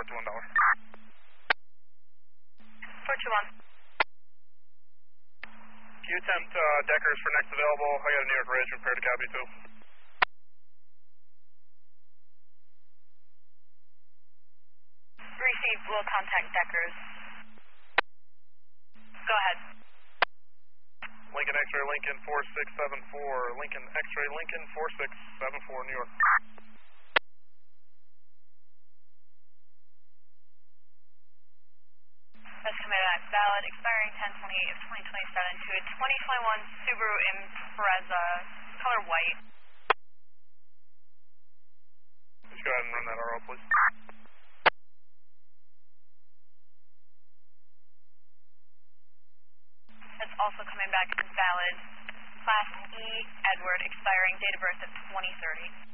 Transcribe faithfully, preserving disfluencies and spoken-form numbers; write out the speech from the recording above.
four two one dollar. four two one. Can you attempt uh, Deckers for next available? I got a New York Ridge, repair to copy two. Received, will contact Deckers. Go ahead. Lincoln X-ray Lincoln four six seven four. Lincoln X-ray Lincoln four six seven four, New York. That's coming back. Valid, expiring ten twenty-eight of twenty twenty-seven to a twenty twenty-one Subaru Impreza, color white. Just go ahead and run that R O, please. That's also coming back valid. Class E, Edward, expiring date of birth of twenty thirty.